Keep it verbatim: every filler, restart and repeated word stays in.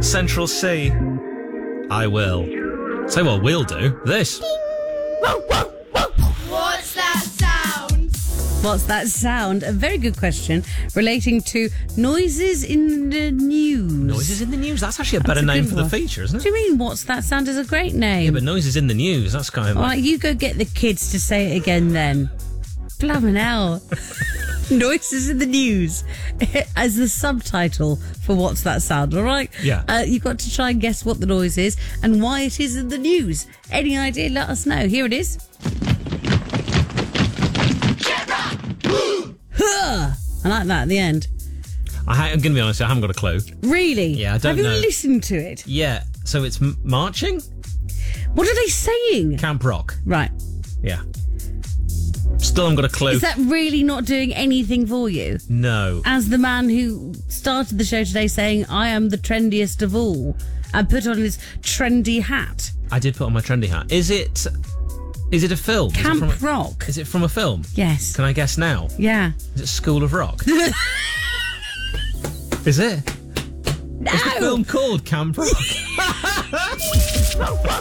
Central C. I will. Say what we'll do. This. What's that sound? What's that sound? A very good question relating to noises in the news. Noises in the news. That's actually a better That's a name good for the one. feature, isn't What do it? you mean, what's that sound is a great name? Yeah, but noises in the news. That's kind of All like... right, you go get the kids to say it again then. Blimmin' hell. Noises in the news as the subtitle for What's That Sound, all right? Yeah. Uh, you've got to try and guess what the noise is and why it is in the news. Any idea? Let us know. Here it is. Huh. I like that at the end. I ha- I'm going to be honest, I haven't got a clue. Really? Yeah, I don't Have know. you listened to it? Yeah, so it's m- marching? What are they saying? Camp Rock. Right. Yeah. Still haven't got a clue. Is that really not doing anything for you? No. As the man who started the show today saying, I am the trendiest of all, and put on his trendy hat. I did put on my trendy hat. Is it... Is it a film? Is it Camp from a- Rock. Is it from a film? Yes. Can I guess now? Yeah. Is it School of Rock? Is it? No! Is the film called Camp Rock?